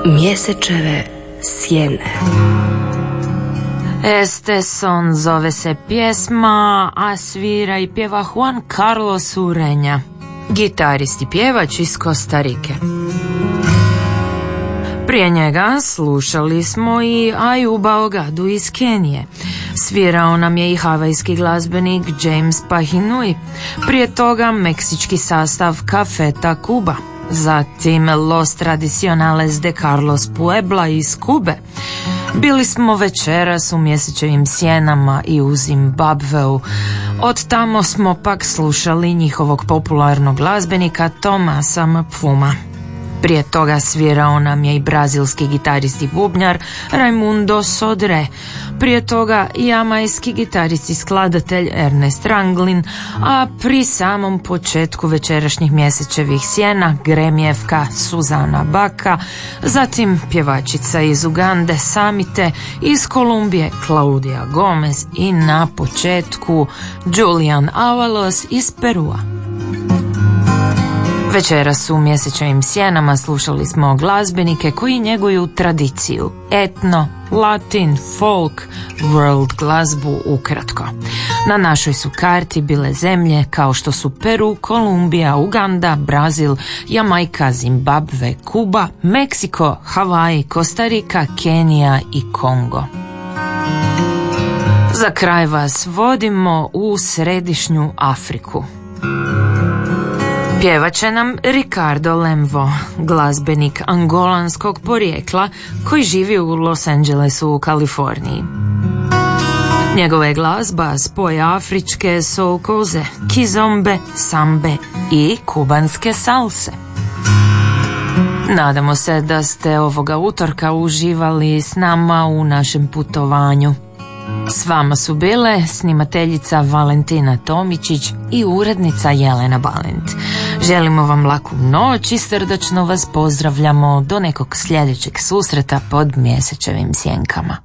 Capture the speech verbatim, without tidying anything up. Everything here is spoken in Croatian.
Mjesečeve sjene. Este son zove se pjesma, a svira i pjeva Juan Carlos Ureña, gitarist i pjevač iz Kostarike. Prije njega slušali smo i Ayuba Ogadu iz Kenije. Svirao nam je i havajski glazbenik James Pahinui. Prije toga meksički sastav Café Tacuba. Zatim Los Tradicionales de Carlos Puebla iz Kube. Bili smo večeras u Mjesečevim sjenama i u Zimbabveu. Od tamo smo pak slušali njihovog popularnog glazbenika Tomasa Mpfuma. Prije toga svirao nam je i brazilski gitarist i bubnjar Raimundo Sodré. Prije toga jamajski gitarist i skladatelj Ernest Ranglin, a pri samom početku večerašnjih Mjesečevih sjena Gremijevka Suzana Baka, zatim pjevačica iz Ugande Samite, iz Kolumbije Claudia Gomez i na početku Julian Avalos iz Perua. Večeras u Mjesečevim sjenama slušali smo glazbenike koji njeguju tradiciju, etno, latin, folk, world glazbu ukratko. Na našoj su karti bile zemlje kao što su Peru, Kolumbija, Uganda, Brazil, Jamajka, Zimbabve, Kuba, Meksiko, Havaji, Kostarika, Kenija i Kongo. Za kraj vas vodimo u središnju Afriku. Pjevat će nam Ricardo Lemvo, glazbenik angolanskog porijekla koji živi u Los Angelesu u Kaliforniji. Njegova je glazba spoj afričke soulkoze, kizombe, sambe i kubanske salse. Nadamo se da ste ovoga utorka uživali s nama u našem putovanju. S vama su bile snimateljica Valentina Tomičić i urednica Jelena Balint. Želimo vam laku noć i srdačno vas pozdravljamo do nekog sljedećeg susreta pod Mjesečevim sjenkama.